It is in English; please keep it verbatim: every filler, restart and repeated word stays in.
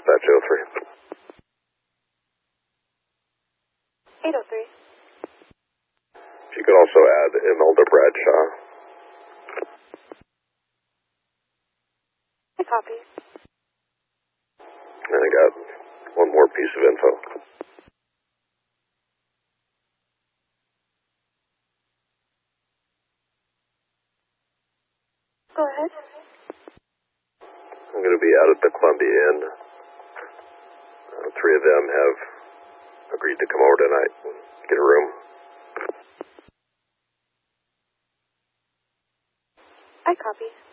dispatch oh three. eight oh three. If you could also add Imelda Bradshaw. I copy. And I got one more piece of info. Go ahead. I'm going to be out at the Columbia Inn. Uh, three of them have agreed to come over tonight and get a room. I copy.